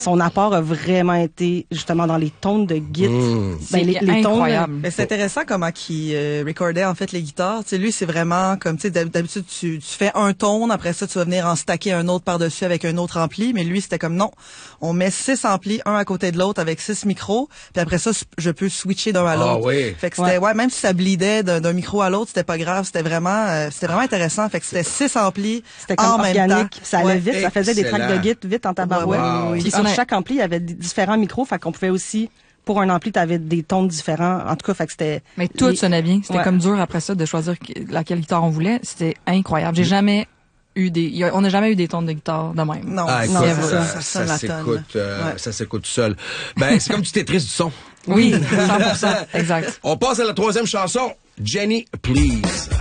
Son apport a vraiment été justement dans les tons de guitare. C'est incroyable. Mais c'est intéressant comment il recordait en fait les guitares. Tu sais, lui, c'est vraiment comme, tu sais, d'habitude, tu fais un tone, après ça, tu vas venir en stacker un autre par-dessus avec un autre ampli. Mais lui, c'était comme non. On met 6 amplis, un à côté de l'autre avec 6 micros. Puis après ça, je peux switcher d'un à l'autre. Ah oui. Fait que c'était, même si ça bleedait d'un micro à l'autre, c'était pas grave. C'était vraiment intéressant. Fait que c'était 6 amplis c'était comme en même temps. organique. Ça allait vite. Ça faisait des tracks de Excellent. guitare vite en tabarouette. Wow. Puis sur chaque ampli, il y avait différents micros. Fait qu'on pouvait aussi, pour un ampli, t'avais des tons différents. En tout cas, fait que c'était... Mais tout sonnait bien. C'était comme dur après ça de choisir laquelle guitare on voulait. C'était incroyable. J'ai jamais eu on n'a jamais eu des tons de guitare de même. Non, Ah, écoute, non, ça s'écoute, ça s'écoute tout seul. Ben, c'est comme du Tetris du son. Oui, 100%. Exact. On passe à la troisième chanson. Jenny, Please.